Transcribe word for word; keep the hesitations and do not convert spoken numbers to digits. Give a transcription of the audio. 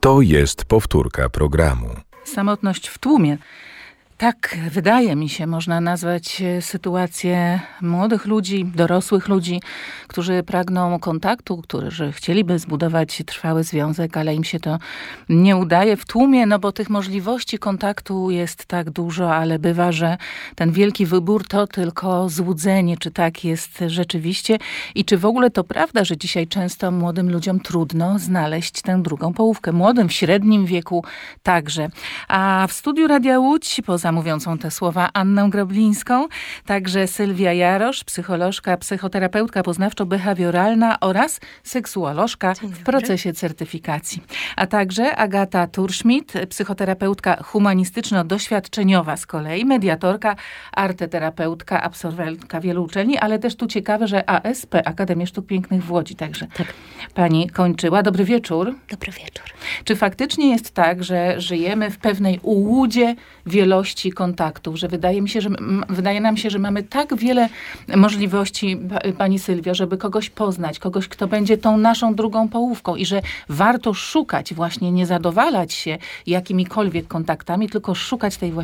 To jest powtórka programu. Samotność w tłumie. Tak, wydaje mi się, można nazwać sytuację młodych ludzi, dorosłych ludzi, którzy pragną kontaktu, którzy chcieliby zbudować trwały związek, ale im się to nie udaje w tłumie, no bo tych możliwości kontaktu jest tak dużo, ale bywa, że ten wielki wybór to tylko złudzenie, czy tak jest rzeczywiście i czy w ogóle to prawda, że dzisiaj często młodym ludziom trudno znaleźć tę drugą połówkę. Młodym, w średnim wieku także. A w studiu Radia Łódź, poza mówiącą te słowa Annę Groblińską, także Sylwia Jarosz, psycholożka, psychoterapeutka poznawczo-behawioralna oraz seksuolożka w procesie certyfikacji. A także Agata Turschmidt, psychoterapeutka humanistyczno-doświadczeniowa z kolei, mediatorka, arteterapeutka, absolwentka wielu uczelni, ale też tu ciekawe, że A S P, Akademię Sztuk Pięknych w Łodzi, także tak. pani kończyła. Dobry wieczór. Dobry wieczór. Czy faktycznie jest tak, że żyjemy w pewnej ułudzie wielości kontaktów, że wydaje mi się, że wydaje nam się, że mamy tak wiele możliwości, pani Sylwia, żeby kogoś poznać, kogoś, kto będzie tą naszą drugą połówką i że warto szukać właśnie, nie zadowalać się jakimikolwiek kontaktami, tylko szukać tej